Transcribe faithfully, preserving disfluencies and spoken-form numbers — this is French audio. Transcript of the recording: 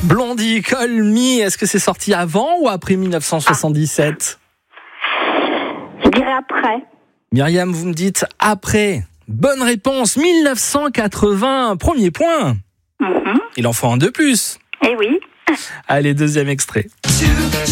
Blondie, Call Me, est-ce que c'est sorti avant ou après dix-neuf cent soixante-dix-sept ? Je dirais après. Myriam, vous me dites après. Bonne réponse, dix-neuf cent quatre-vingts, premier point. Mm-hmm. Il en faut un de plus. Eh oui. Allez, deuxième extrait.